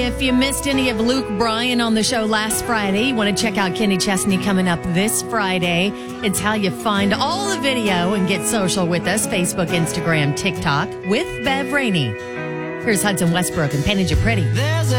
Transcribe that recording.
If you missed any of Luke Bryan on the show last Friday, you want to check out Kenny Chesney coming up this Friday. It's how you find all the video and get social with us. Facebook, Instagram, TikTok with Bev Rainey. Here's Hudson Westbrook and Painted You Pretty.